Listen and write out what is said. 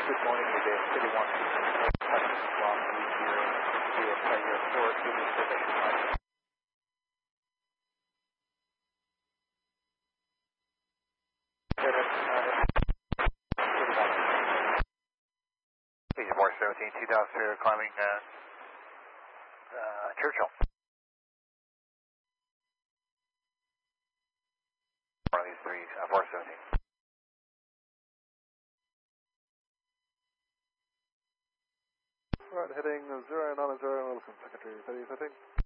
Good morning, your day, City 1. Long Beach here. Your port, give me information line. Easy 417, 2000, climbing Churchill. One of these three, 417. Right, heading 090, Wilson, Secretary, 30 setting.